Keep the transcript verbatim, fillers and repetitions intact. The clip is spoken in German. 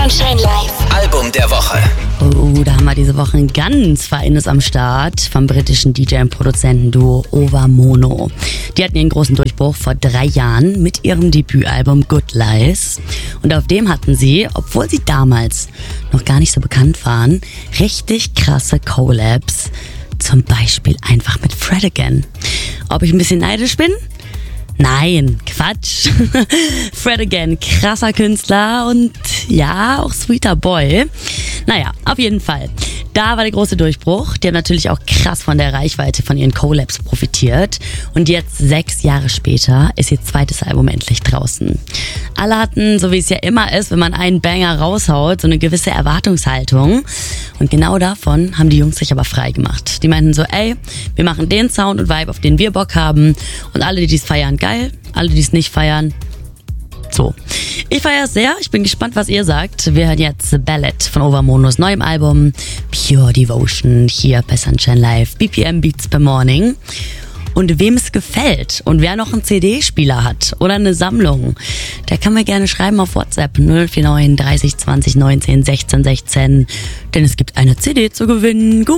Sunshine Live. Album der Woche. Oh, da haben wir diese Woche ein ganz feines am Start vom britischen D J und Produzentenduo Ovamono. Die hatten ihren großen Durchbruch vor drei Jahren mit ihrem Debütalbum Good Lies. Und auf dem hatten sie, obwohl sie damals noch gar nicht so bekannt waren, richtig krasse Collabs. Zum Beispiel einfach mit Fred Again. Ob ich ein bisschen neidisch bin? Nein, Quatsch. Fred Again, krasser Künstler und ja, auch sweeter Boy. Naja, auf jeden Fall. Da war der große Durchbruch. Die haben natürlich auch krass von der Reichweite von ihren Collabs profitiert. Und jetzt, sechs Jahre später, ist ihr zweites Album endlich draußen. Alle hatten, so wie es ja immer ist, wenn man einen Banger raushaut, so eine gewisse Erwartungshaltung. Und genau davon haben die Jungs sich aber frei gemacht. Die meinten so, ey, wir machen den Sound und Vibe, auf den wir Bock haben. Und alle, die es feiern, geil. Alle, die es nicht feiern, so. Ich feiere es sehr. Ich bin gespannt, was ihr sagt. Wir hören jetzt The Ballad von Ovamonos neuem Album Pure Devotion hier bei Sunshine Live. B P M Beats per Morning. Und wem es gefällt und wer noch einen C D-Spieler hat oder eine Sammlung, der kann mir gerne schreiben auf WhatsApp null vier neun dreißig zwanzig neunzehn sechzehn sechzehn. Denn es gibt eine C D zu gewinnen.